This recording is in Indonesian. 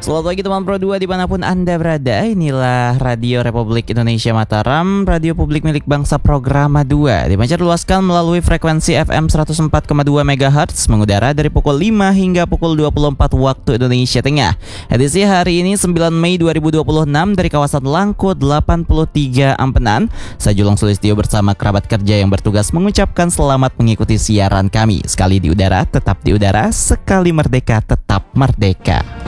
Selamat pagi teman Pro 2 dimanapun Anda berada. Inilah Radio Republik Indonesia Mataram, radio publik milik bangsa Programa 2, dipancar luaskan melalui frekuensi FM 104,2 MHz, mengudara dari pukul 5 hingga pukul 24 waktu Indonesia Tengah. Edisi hari ini 9 Mei 2026 dari kawasan Langkut 83 Ampenan. Saya Julung Sulistyo bersama kerabat kerja yang bertugas mengucapkan selamat mengikuti siaran kami. Sekali di udara, tetap di udara, sekali merdeka, tetap merdeka.